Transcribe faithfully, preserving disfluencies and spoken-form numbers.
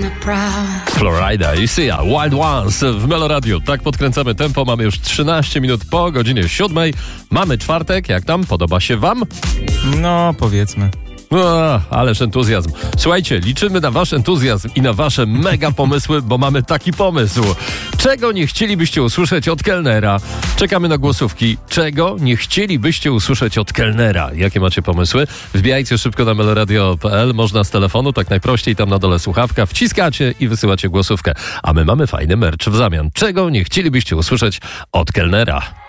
Florida i Sia, Wild Ones w Meloradiu. Tak podkręcamy tempo, mamy już trzynaście minut po godzinie siódmej. Mamy czwartek, jak tam? Podoba się wam? No, powiedzmy. O, ależ entuzjazm. Słuchajcie, liczymy na wasz entuzjazm i na wasze mega pomysły, bo mamy taki pomysł. Czego nie chcielibyście usłyszeć od kelnera? Czekamy na głosówki. Czego nie chcielibyście usłyszeć od kelnera? Jakie macie pomysły? Wbijajcie szybko na meloradio kropka p l. Można z telefonu, tak najprościej, tam na dole słuchawka. Wciskacie i wysyłacie głosówkę. A my mamy fajny merch w zamian. Czego nie chcielibyście usłyszeć od kelnera?